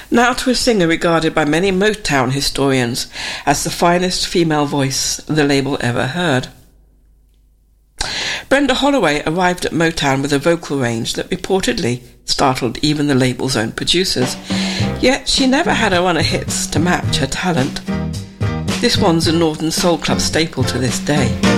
Now to a singer regarded by many Motown historians as the finest female voice the label ever heard. Brenda Holloway arrived at Motown with a vocal range that reportedly startled even the label's own producers, yet she never had a run of hits to match her talent. This one's a Northern Soul Club staple to this day.